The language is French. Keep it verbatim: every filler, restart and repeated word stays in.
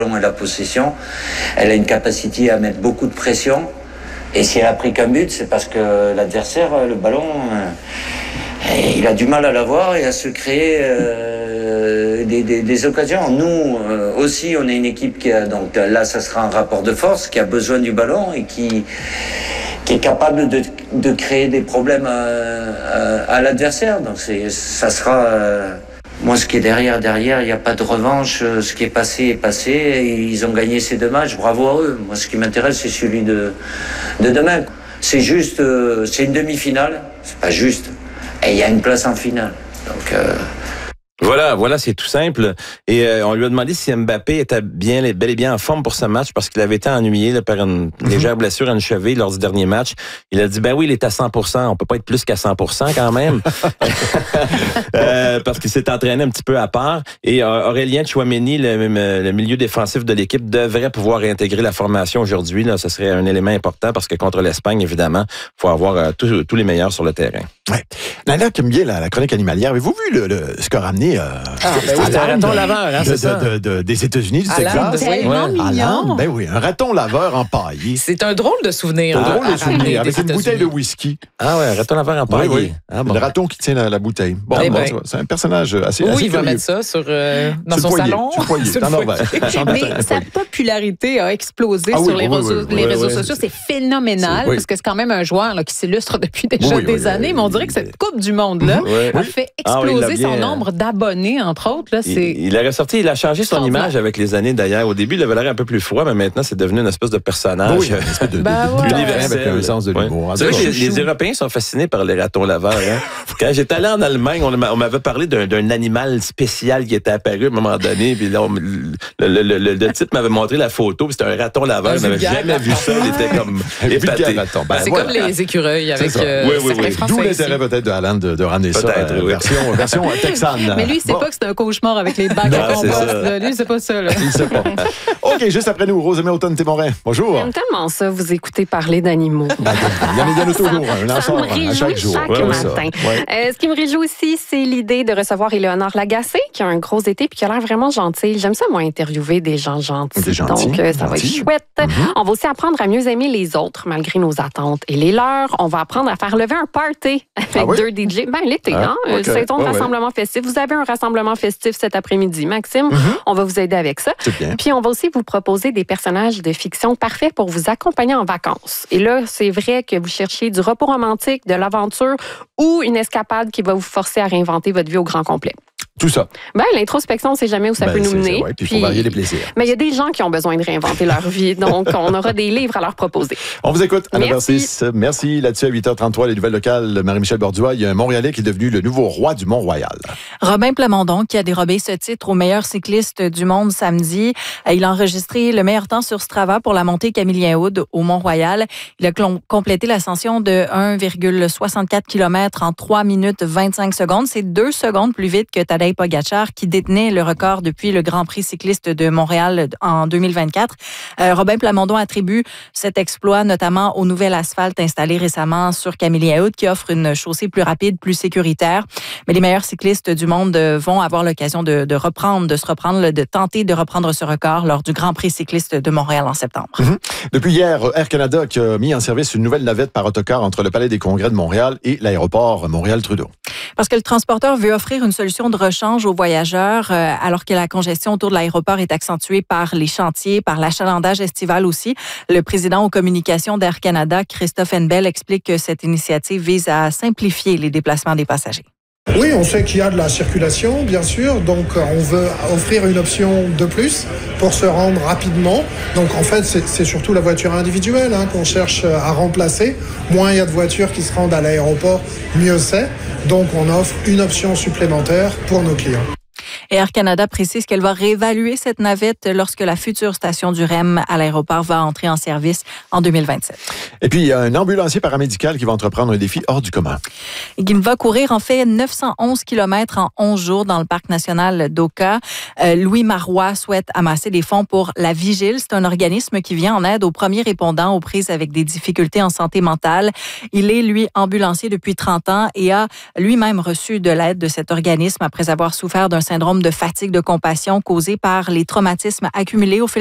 ballon et la possession, elle a une capacité à mettre beaucoup de pression. Et si elle a pris qu'un but, c'est parce que l'adversaire, le ballon, euh, il a du mal à l'avoir et à se créer euh, des, des, des occasions. Nous euh, aussi, on est une équipe qui a, donc là, ça sera un rapport de force, qui a besoin du ballon et qui, qui est capable de, de créer des problèmes à, à, à l'adversaire. Donc c'est, ça sera... Euh, Moi, ce qui est derrière, derrière, il n'y a pas de revanche. Ce qui est passé est passé. Et ils ont gagné ces deux matchs. Bravo à eux. Moi, ce qui m'intéresse, c'est celui de, de demain. C'est juste, euh, c'est une demi-finale. C'est pas juste. Et il y a une place en finale. Donc... Euh... Voilà, voilà, c'est tout simple. Et euh, on lui a demandé si Mbappé était bien, bel et bien en forme pour ce match parce qu'il avait été ennuyé là, par une mm-hmm. légère blessure à une cheville lors du dernier match. Il a dit, ben oui, il est à cent pour cent. On peut pas être plus qu'à cent pour cent quand même. euh, parce qu'il s'est entraîné un petit peu à part. Et euh, Aurélien Tchouaméni, le, le milieu défensif de l'équipe, devrait pouvoir réintégrer la formation aujourd'hui. Là, ce serait un élément important parce que contre l'Espagne, évidemment, il faut avoir euh, tous, tous les meilleurs sur le terrain. Ouais. Nana, qui aime bien la, la chronique animalière, avez-vous vu le, le, ce qu'a ramené euh, ah, ben oui, c'est un raton laveur, hein, c'est de, ça? De, de, de, des États-Unis, du à Texas. C'est tellement ouais. mignon. Ben oui, un raton laveur empaillé. C'est un drôle de souvenir. Un hein, drôle de souvenir, avec une bouteille de whisky. Ah ouais, un raton laveur empaillé. Oui, oui. Ah bon. Le raton qui tient la, la bouteille. Bon, eh bon ben. c'est un personnage assez... Oui, assez il va curieux. mettre ça sur, euh, dans sur son foyer, salon. Sur le foyer, c'est en Norvège. Mais sa popularité a explosé ah, oui, sur les oui, réseaux, oui, oui, les oui, réseaux oui, sociaux. c'est, c'est phénoménal, c'est, oui. parce que c'est quand même un joueur là, qui s'illustre depuis déjà oui, oui, des oui, années. oui, mais on dirait que cette Coupe du Monde-là oui. a fait exploser ah, oui, son nombre d'abonnés, entre autres. Là, c'est... Il, il a ressorti, il a changé son image avec les années d'ailleurs. Au début, il avait l'air un peu plus froid, mais maintenant, c'est devenu une espèce de personnage oui, une espèce de, ben de, de, ouais. universel avec un sens de l'humour. Ouais. C'est vrai que les, les Européens sont fascinés par les ratons laveurs. Hein? Quand j'étais allé en Allemagne, on, on m'avait parlé d'un, d'un animal spécial qui était apparu à un moment donné. Puis là, on, le, le, le, le, le type m'avait montré la photo. Puis c'était un raton laveur. Je n'avais jamais vu ça. Il était comme épaté. Ben, c'est voilà. comme les écureuils avec euh, oui, oui, oui. D'où l'intérêt peut-être de Alan de, de ramener peut-être, ça euh, oui. version, version texane. Mais lui, il sait bon. pas que c'est un cauchemar avec les bacs à compost. Lui, c'est pas ça. Là. Il sait pas. OK, juste après nous, Rosemée Automne-Témorin. Bonjour. J'aime tellement ça, vous écouter parler d'animaux. Il y en a, il y en a toujours un, un ça me réjouit chaque jour. chaque ouais, matin. Ouais. Euh, ce qui me réjouit aussi, c'est l'idée de recevoir Éléonore Lagacé, qui a un gros été puis qui a l'air vraiment gentille. J'aime ça, moi, interviewer des gens gentils. Des gentils. Donc, euh, ça gentils. va être chouette. Mm-hmm. On va aussi apprendre à mieux aimer les autres, malgré nos attentes et les leurs. On va apprendre à faire lever un party avec ah oui? deux D J. Ben, l'été, ah, hein? Okay. C'est ton ouais, rassemblement ouais. festif. Vous avez un rassemblement festif cet après-midi, Maxime. Mm-hmm. On va vous aider avec ça. C'est bien. Puis, on va aussi vous proposer des personnages de fiction parfaits pour vous accompagner en vacances. Et là, c'est vrai que vous cherchez du repos romantique, de l'aventure ou une escapade qui va vous forcer à réinventer votre vie au grand complet. Tout ça. Ben, l'introspection, on ne sait jamais où ça ben, peut nous mener. Ouais, puis il faut varier les plaisirs. Mais il y a des gens qui ont besoin de réinventer leur vie, donc on aura des livres à leur proposer. On vous écoute à neuf heures six. Merci. Merci. Là-dessus, à huit heures trente-trois, les nouvelles locales, Marie-Michel Borduas, il y a un Montréalais qui est devenu le nouveau roi du Mont-Royal. Robin Plamondon, qui a dérobé ce titre au meilleur cycliste du monde samedi. Il a enregistré le meilleur temps sur Strava pour la montée Camillien-Aude au Mont-Royal. Il a cl- complété l'ascension de un virgule soixante-quatre kilomètres en trois minutes vingt-cinq secondes. C'est deux secondes plus vite que Tadej Pogacar, qui détenait le record depuis le Grand Prix cycliste de Montréal en deux mille vingt-quatre. Euh, Robin Plamondon attribue cet exploit notamment au nouvel asphalte installé récemment sur Camillien-Aude, qui offre une chaussée plus rapide, plus sécuritaire. Mais les meilleurs cyclistes du monde vont avoir l'occasion de, de reprendre, de se reprendre, de tenter de reprendre ce record lors du Grand Prix cycliste de Montréal en septembre. Mm-hmm. Depuis hier, Air Canada qui a mis en service une nouvelle navette par autocar entre le Palais des Congrès de Montréal et l'aéroport Montréal-Trudeau. Parce que le transporteur veut offrir une solution de rechange aux voyageurs, euh, alors que la congestion autour de l'aéroport est accentuée par les chantiers, par l'achalandage estival aussi. Le président aux communications d'Air Canada, Christophe Henbel, explique que cette initiative vise à simplifier les déplacements des passagers. Oui, on sait qu'il y a de la circulation, bien sûr, donc on veut offrir une option de plus pour se rendre rapidement. Donc en fait, c'est, c'est surtout la voiture individuelle hein, qu'on cherche à remplacer. Moins il y a de voitures qui se rendent à l'aéroport, mieux c'est. Donc on offre une option supplémentaire pour nos clients. Air Canada précise qu'elle va réévaluer cette navette lorsque la future station du R E M à l'aéroport va entrer en service en deux mille vingt-sept. Et puis, il y a un ambulancier paramédical qui va entreprendre un défi hors du commun. Il va courir en fait neuf cent onze kilomètres en onze jours dans le parc national d'Oka. Euh, Louis Marois souhaite amasser des fonds pour La Vigile. C'est un organisme qui vient en aide aux premiers répondants aux prises avec des difficultés en santé mentale. Il est, lui, ambulancier depuis trente ans et a lui-même reçu de l'aide de cet organisme après avoir souffert d'un syndrome syndrome de fatigue de compassion causé par les traumatismes accumulés au fil